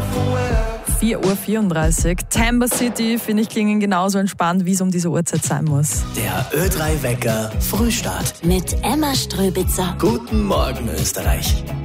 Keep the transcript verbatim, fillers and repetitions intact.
vier Uhr vierunddreißig. Timber City, finde ich, klingen genauso entspannt, wie es um diese Uhrzeit sein muss. Der Ö drei Wecker Frühstart. Mit Emma Ströbitzer. Guten Morgen, Österreich.